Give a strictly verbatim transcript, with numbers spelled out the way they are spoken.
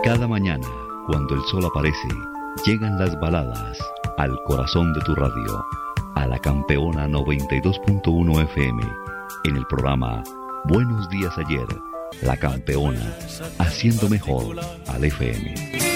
Cada mañana, cuando el sol aparece, llegan las baladas al corazón de tu radio, a la Campeona noventa y dos punto uno F M, en el programa Buenos Días Ayer, la Campeona, haciendo mejor al F M.